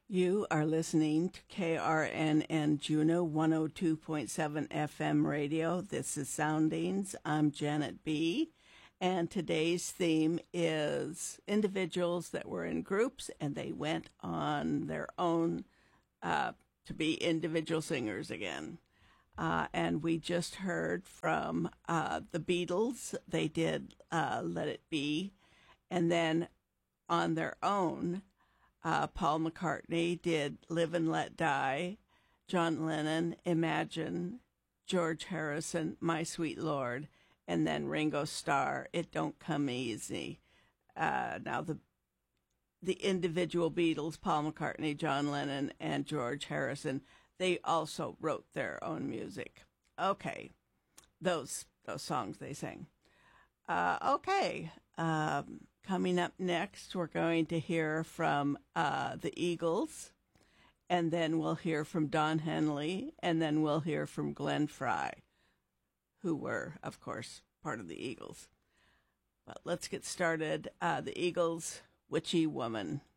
You are listening to KRNN Juneau 102.7 FM radio. This is Soundings. I'm Janet B. And today's theme is individuals that were in groups and they went on their own to be individual singers again. And we just heard from the Beatles. They did Let It Be. And then on their own, Paul McCartney did Live and Let Die, John Lennon, Imagine, George Harrison, My Sweet Lord, and then Ringo Starr, It Don't Come Easy. Now, the individual Beatles, Paul McCartney, John Lennon, and George Harrison, they also wrote their own music. Okay, those songs they sang. Coming up next, we're going to hear from the Eagles, and then we'll hear from Don Henley, and then we'll hear from Glenn Frey, who were, of course, part of the Eagles. But let's get started. The Eagles, Witchy Woman.